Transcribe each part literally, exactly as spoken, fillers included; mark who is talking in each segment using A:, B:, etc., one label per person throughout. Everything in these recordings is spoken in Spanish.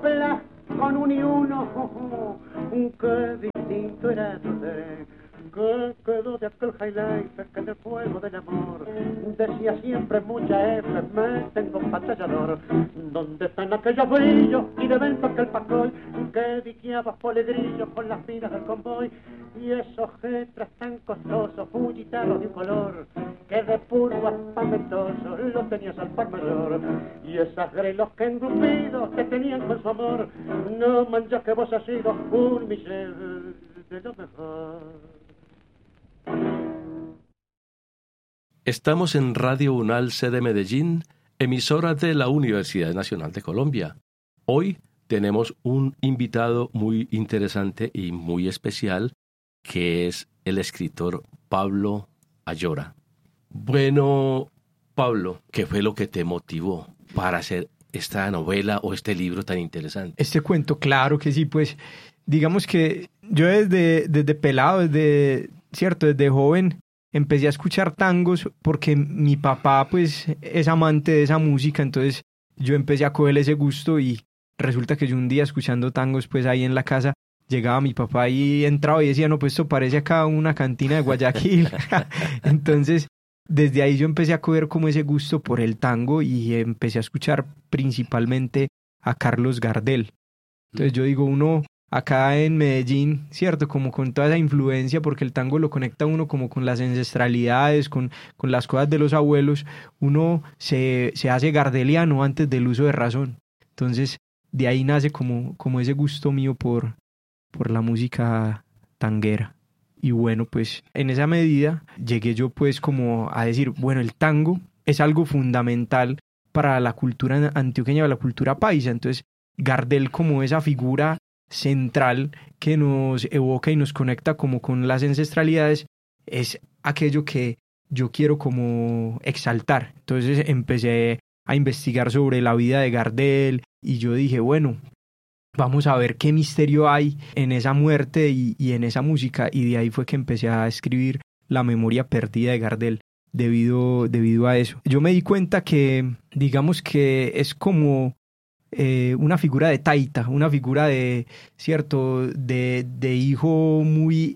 A: Con un y uno, qué distinto era tu ser, que quedó de aquel highlight que en el fuego del amor decía siempre mucha F, me tengo un batallador. ¿Dónde están aquellos brillos y de vento aquel pastor que diqueaba polegrillos con las minas del convoy? Y esos jetras tan costosos, fugitarros de un color que de puro aspamentoso lo tenías al par mayor. Y esas grelos que engrupidos te tenían con su amor, no manches que vos has sido un Michel de lo mejor.
B: Estamos en Radio UNAL C de Medellín, emisora de la Universidad Nacional de Colombia. Hoy tenemos un invitado muy interesante y muy especial, que es el escritor Pablo Ayora. Bueno, Pablo, ¿qué fue lo que te motivó para hacer esta novela o este libro tan interesante?
C: Este cuento, claro que sí, pues digamos que yo desde, desde pelado, desde, cierto, desde joven, empecé a escuchar tangos porque mi papá pues es amante de esa música, entonces yo empecé a coger ese gusto y resulta que yo un día escuchando tangos pues ahí en la casa, llegaba mi papá y entraba y decía, no, pues esto parece acá una cantina de Guayaquil. Entonces, desde ahí yo empecé a coger como ese gusto por el tango y empecé a escuchar principalmente a Carlos Gardel. Entonces yo digo, uno acá en Medellín, cierto, como con toda esa influencia, porque el tango lo conecta a uno como con las ancestralidades, con, con las cosas de los abuelos, uno se, se hace gardeliano antes del uso de razón. Entonces, de ahí nace como, como ese gusto mío por, por la música tanguera. Y bueno, pues en esa medida llegué yo pues como a decir, bueno, el tango es algo fundamental para la cultura antioqueña, para la cultura paisa. Entonces, Gardel como esa figura central que nos evoca y nos conecta como con las ancestralidades es aquello que yo quiero como exaltar. Entonces empecé a investigar sobre la vida de Gardel y yo dije, bueno, vamos a ver qué misterio hay en esa muerte y, y en esa música, y de ahí fue que empecé a escribir La memoria perdida de Gardel debido, debido a eso. Yo me di cuenta que digamos que es como Eh, una figura de taita, una figura de, cierto, de, de hijo muy,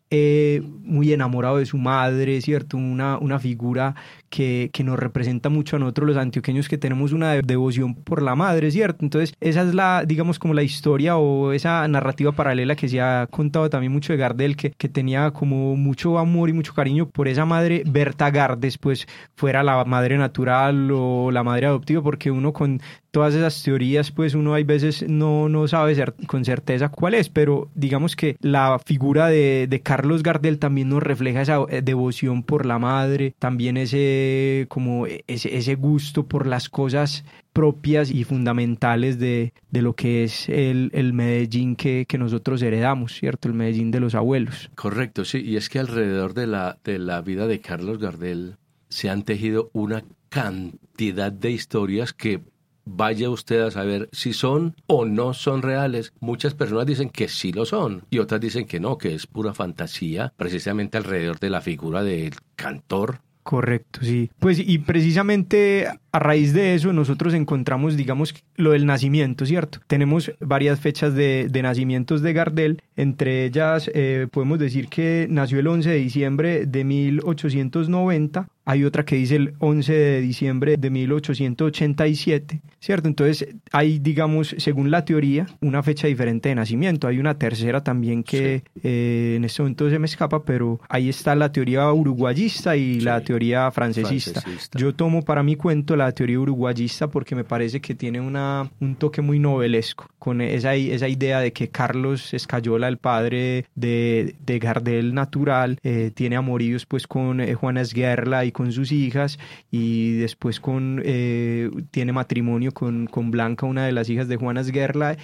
C: eh, muy enamorado de su madre, cierto, una, una figura que, que nos representa mucho a nosotros los antioqueños, que tenemos una devoción por la madre, cierto. Entonces esa es la, digamos, como la historia o esa narrativa paralela que se ha contado también mucho de Gardel, que, que tenía como mucho amor y mucho cariño por esa madre. Berta Gardes, pues fuera la madre natural o la madre adoptiva, porque uno con todas esas teorías, pues uno hay veces no, no sabe ser, con certeza cuál es, pero digamos que la figura de, de Carlos Gardel también nos refleja esa devoción por la madre, también ese, como ese, ese gusto por las cosas propias y fundamentales de, de lo que es el, el Medellín que, que nosotros heredamos, ¿cierto? El Medellín de los abuelos.
B: Correcto, sí, y es que alrededor de la, de la vida de Carlos Gardel se han tejido una cantidad de historias que vaya usted a saber si son o no son reales. Muchas personas dicen que sí lo son y otras dicen que no, que es pura fantasía, precisamente alrededor de la figura del cantor.
C: Correcto, sí. Pues y precisamente a raíz de eso nosotros encontramos, digamos, lo del nacimiento, ¿cierto? Tenemos varias fechas de, de nacimientos de Gardel, entre ellas eh, podemos decir que nació el once de diciembre de mil ochocientos noventa, hay otra que dice el once de diciembre de mil ochocientos ochenta y siete, ¿cierto? Entonces hay, digamos, según la teoría, una fecha diferente de nacimiento. Hay una tercera también que sí. eh, en este momento se me escapa, pero ahí está la teoría uruguayista y sí. la teoría francesista. francesista. Yo tomo para mi cuento la teoría uruguayista porque me parece que tiene una, un toque muy novelesco, con esa, esa idea de que Carlos Escayola, el padre de, de Gardel natural, eh, tiene amoríos pues con eh, Juana Esguerra y con sus hijas, y después con eh, tiene matrimonio con, con Blanca, una de las hijas de Juana Esguerra,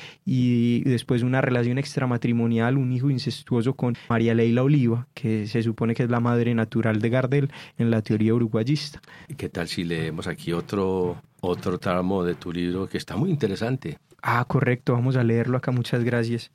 C: y después una relación extramatrimonial, un hijo incestuoso con María Leila Oliva, que se supone que es la madre natural de Gardel en la teoría uruguayista.
B: ¿Qué tal si leemos aquí otro, otro tramo de tu libro que está muy interesante?
C: Ah, correcto, vamos a leerlo acá, muchas gracias.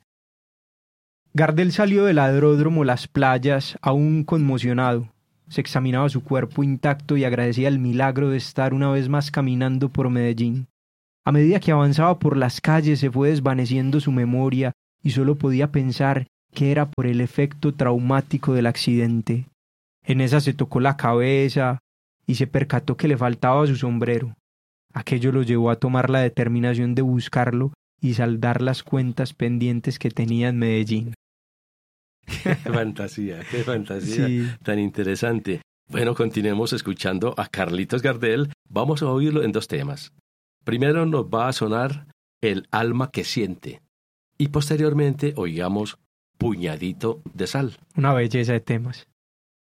C: Gardel salió del aeródromo Las Playas aún conmocionado. Se examinaba su cuerpo intacto y agradecía el milagro de estar una vez más caminando por Medellín. A medida que avanzaba por las calles se fue desvaneciendo su memoria y solo podía pensar que era por el efecto traumático del accidente. En esa se tocó la cabeza y se percató que le faltaba su sombrero. Aquello lo llevó a tomar la determinación de buscarlo y saldar las cuentas pendientes que tenía en Medellín.
B: Qué fantasía, qué fantasía
C: Sí.
B: tan interesante. Bueno, continuemos escuchando a Carlitos Gardel. Vamos a oírlo en dos temas. Primero nos va a sonar El alma que siente y posteriormente oigamos Puñadito de sal.
C: Una belleza de temas.